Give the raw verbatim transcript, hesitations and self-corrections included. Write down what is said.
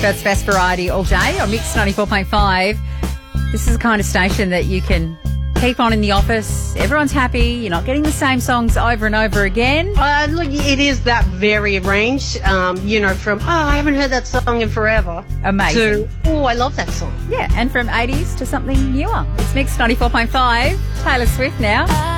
Perth's best variety all day on Mix ninety-four point five. This is the kind of station that you can keep on in the office. Everyone's happy. You're not getting the same songs over and over again. Uh, look, it is that varied range, um, you know, from, oh, I haven't heard that song in forever. Amazing. To, oh, I love that song. Yeah, and from eighties to something newer. It's Mix ninety-four point five. Taylor Swift now.